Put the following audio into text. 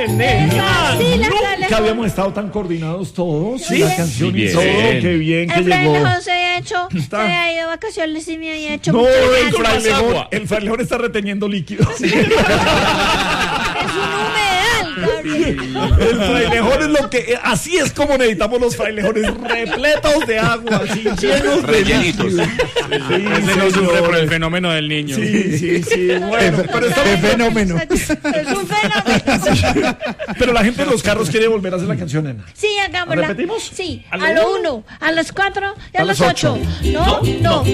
nena. Sí, la Nunca frailejón. habíamos estado tan coordinados todos. Sí. La canción Muy y todo. bien. Qué bien que El llegó. frailejón se había hecho, se Está. había ido de vacaciones y me había hecho No, muchas el ganas. frailejón, agua. el frailejón está reteniendo líquido. Es un humedal, Gabriel. El frailejón es lo que. Así es como necesitamos los frailejones, repletos de agua, así, llenos de Rellenitos. líquido. Ese no sufre por el fenómeno del niño. Sí. Bueno, pero, Qué fenómeno. Es un fenómeno. pero la gente en los carros quiere volver a hacer la canción, nena. Sí, hagámosla. ¿Repetimos? Sí, ¿A a lo lo 1, a las 4 y a A las las 8. ocho. No, no.